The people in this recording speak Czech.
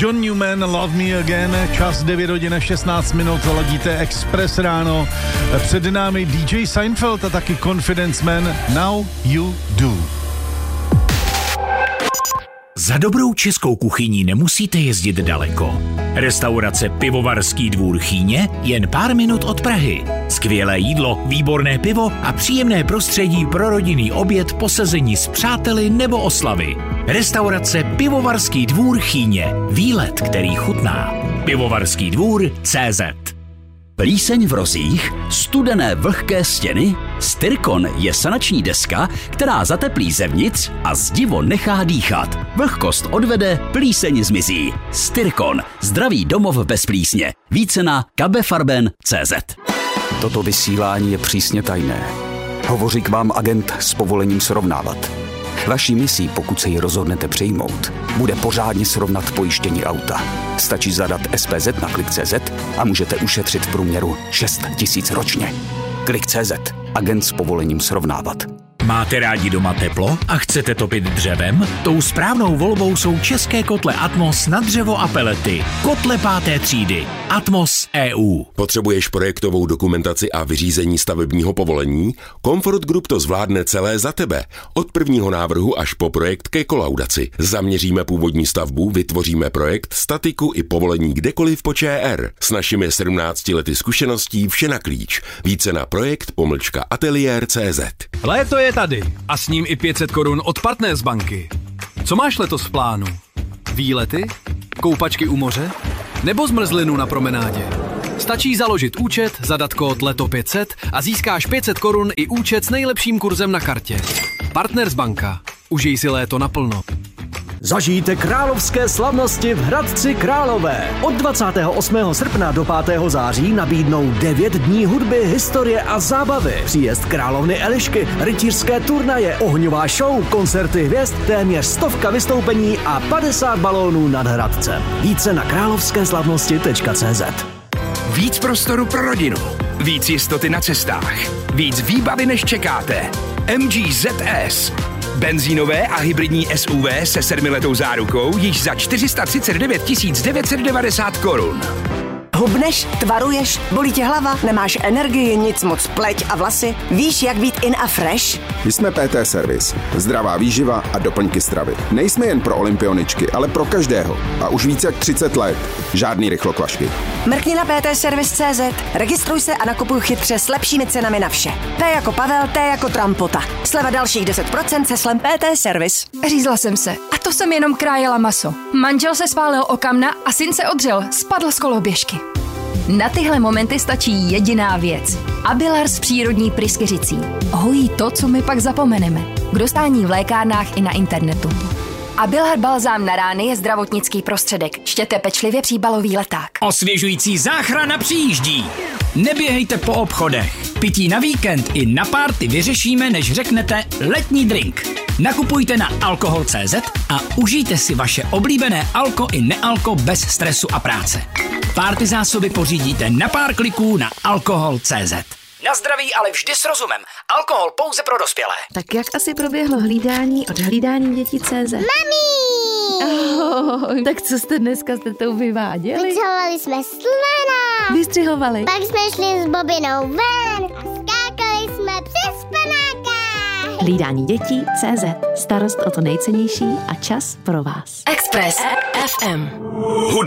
John Newman, Love Me Again, čas 9 hodin 16 minut, ladíte Express ráno. Před námi DJ Seinfeld a taky Confidence Man, Now You Do. Za dobrou českou kuchyní nemusíte jezdit daleko. Restaurace Pivovarský dvůr Chýně jen pár minut od Prahy. Skvělé jídlo, výborné pivo a příjemné prostředí pro rodinný oběd, posezení s přáteli nebo oslavy. Restaurace Pivovarský dvůr Chýně. Výlet, který chutná. Pivovarský dvůr CZ. Plíseň v rozích, studené vlhké stěny, Styrkon je sanační deska, která zateplí zevnitř a zdivo nechá dýchat. Vlhkost odvede, plíseň zmizí. Styrkon, zdravý domov bez plísně. Více na kabefarben.cz. Toto vysílání je přísně tajné. Hovoří k vám agent s povolením srovnávat. Vaší misí, pokud se ji rozhodnete přijmout, bude pořádně srovnat pojištění auta. Stačí zadat SPZ na Klik.cz a můžete ušetřit v průměru 6 000 ročně. Klik.cz. Agent s povolením srovnávat. Máte rádi doma teplo a chcete topit dřevem? Tou správnou volbou jsou české kotle Atmos na dřevo a pelety. Kotle 5. třídy. Atmos EU. Potřebuješ projektovou dokumentaci a vyřízení stavebního povolení? Comfort Group to zvládne celé za tebe. Od prvního návrhu až po projekt ke kolaudaci. Zaměříme původní stavbu, vytvoříme projekt, statiku i povolení kdekoliv po ČR. S našimi 17 lety zkušeností vše na klíč. Více na projekt-ateliér.cz. Léto je tady a s ním i 500 korun od Partners banky. Co máš letos v plánu? Výlety? Koupačky u moře? Nebo zmrzlinu na promenádě? Stačí založit účet, zadat kód LETO500 a získáš 500 korun i účet s nejlepším kurzem na kartě. Partners banka. Užij si léto naplno. Zažijte královské slavnosti v Hradci Králové. Od 28. srpna do 5. září nabídnou 9 dní hudby, historie a zábavy. Příjezd královny Elišky, rytířské turnaje, ohňová show, koncerty hvězd, téměř 100 vystoupení a 50 balónů nad Hradcem. Více na královskéslavnosti.cz. Víc prostoru pro rodinu, víc jistoty na cestách, víc výbavy než čekáte. MG ZS. Benzínové a hybridní SUV se 7letou zárukou již za 439 990 korun. Hubneš, tvaruješ, bolí tě hlava, nemáš energii, nic moc, pleť a vlasy? Víš, jak být in a fresh? My jsme PT Service. Zdravá výživa a doplňky stravy. Nejsme jen pro olympioničky, ale pro každého. A už víc jak 30 let. Žádný rychlokvašky. Mrkni na ptservice.cz, registruj se a nakupuj chytře s lepšími cenami na vše. P jako Pavel, T jako Trampota. Sleva dalších 10% se slem PT Service. Řízla jsem se. A to jsem jenom krájela maso. Manžel se spálil o kamna a syn se odřel. Spadl z koloběžky. Na tyhle momenty stačí jediná věc. Abilars přírodní pryskyřicí. Hojí to, co my pak zapomeneme. K dostání v lékárnách i na internetu. Abilar balzám na rány je zdravotnický prostředek. Čtěte pečlivě příbalový leták. Osvěžující záchrana přijíždí. Neběhejte po obchodech. Pití na víkend i na párty vyřešíme, než řeknete letní drink. Nakupujte na alkohol.cz a užijte si vaše oblíbené alko i nealko bez stresu a práce. Párty zásoby pořídíte na pár kliků na alkohol.cz. Na zdraví, ale vždy s rozumem. Alkohol pouze pro dospělé. Tak jak asi proběhlo hlídání od hlídání dětí.cz? Mami! Oh, tak co jste dneska s tetou vyváděli? Vyčahovali jsme slona. Vystřihovali. Pak jsme šli s Bobinou ven a skákali jsme přes panáka. Hlídání dětí.cz. Starost o to nejcennější a čas pro vás. Express FM.